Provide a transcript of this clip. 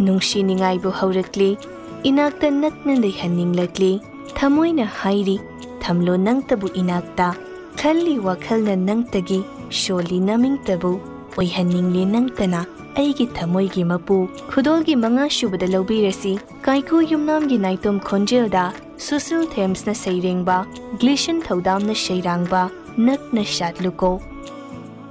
नुंसिनिंगाइबु हौरक्ली इनाक्ता नक्ना लेहन्निंग्लक्ली थमोइना हाइरी थमलो नंगतबु इनाक्ता खल्ली वखलना नंगतगी शोली नमिंगतबु ओइहन्निंगले नंगतना अइगी थमोइगी मपु खुदोलगी मंगा शुबदा लौबीरसी काइकु युमनामगी नाइतोम खोंजेलदा सुसिल थेम्सना सैरेंगबा ग्लिशन थौदामना शैरांगबा नक्ना शाटलुको